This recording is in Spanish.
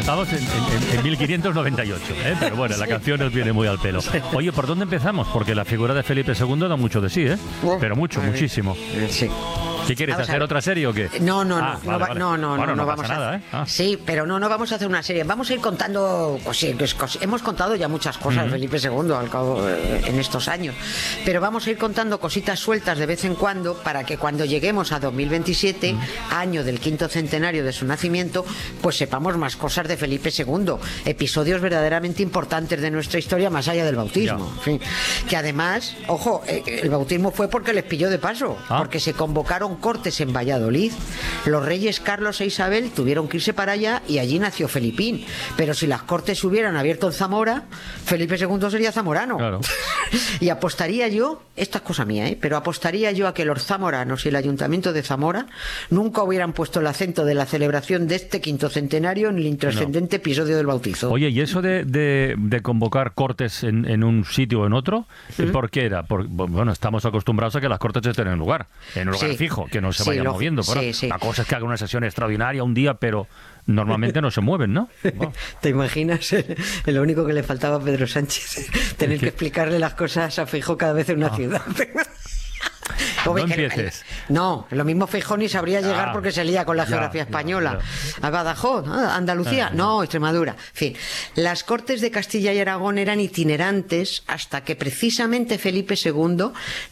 Estamos en 1598, ¿eh? Pero bueno, la canción nos viene muy al pelo. Oye, ¿por dónde empezamos? Porque la figura de Felipe II da mucho de sí, ¿eh? Pero mucho, muchísimo. Sí. ¿Qué quieres, hacer otra serie o qué? No, no vamos vamos a nada, ¿eh? Sí, pero no vamos a hacer una serie. Vamos a ir contando hemos contado ya muchas cosas de Felipe II al cabo en estos años, pero vamos a ir contando cositas sueltas de vez en cuando para que cuando lleguemos a 2027, año del 5º centenario de su nacimiento, pues sepamos más cosas de Felipe II, episodios verdaderamente importantes de nuestra historia más allá del bautismo. En fin, que además, ojo, el bautismo fue porque les pilló de paso, porque se convocaron cortes en Valladolid. Los reyes Carlos e Isabel tuvieron que irse para allá y allí nació Felipín. Pero si las cortes hubieran abierto en Zamora, Felipe II sería zamorano. Claro. Y apostaría yo, esta es cosa mía, pero apostaría yo a que los zamoranos y el ayuntamiento de Zamora nunca hubieran puesto el acento de la celebración de este 5º centenario en el intrascendente episodio del bautizo. Oye, ¿y eso de convocar cortes en un sitio o en otro? ¿Por qué era? Bueno, estamos acostumbrados a que las cortes estén en un lugar fijo, que no se vayan moviendo. La cosa es que hagan una sesión extraordinaria un día, pero normalmente no se mueven, ¿no? Wow. ¿Te imaginas? Lo único que le faltaba a Pedro Sánchez, tener que explicarle las cosas a Feijóo cada vez en una ciudad. No empieces. No, lo mismo Feijóo ni sabría llegar porque se lía con la geografía española. A Badajoz, Andalucía, no, Extremadura. En fin, las Cortes de Castilla y Aragón eran itinerantes hasta que precisamente Felipe II